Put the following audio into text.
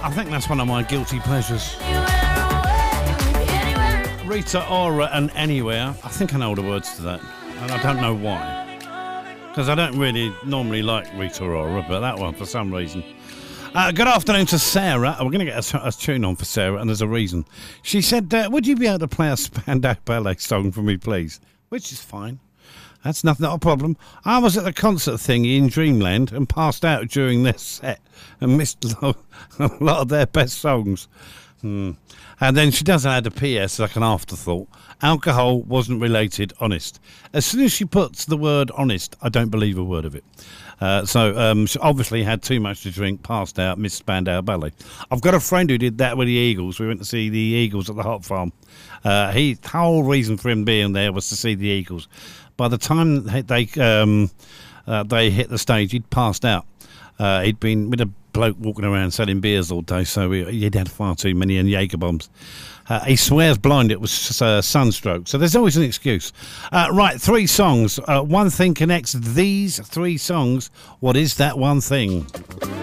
I think that's one of my guilty pleasures. Rita Ora and Anywhere. I think I know the words to that, and I don't know why. Because I don't really normally like Rita Ora, but that one for some reason. Good afternoon to Sarah. We're going to get a tune on for Sarah, and there's a reason. She said, would you be able to play a Spandau Ballet song for me, please? Which is fine. That's not a problem. I was at the concert thingy in Dreamland and passed out during their set and missed a lot of their best songs. And then she does add a PS like an afterthought. Alcohol wasn't related, honest. As soon as she puts the word honest, I don't believe a word of it. So she obviously had too much to drink, passed out, missed Spandau Ballet. I've got a friend who did that with the Eagles. We went to see the Eagles at the Hot Farm. The whole reason for him being there was to see the Eagles. By the time they hit the stage, he'd passed out. He'd been with a bloke walking around selling beers all day, so he'd had far too many and Jaeger bombs. He swears blind it was sunstroke, so there's always an excuse. Right, 3 songs. One thing connects these 3 songs. What is that one thing?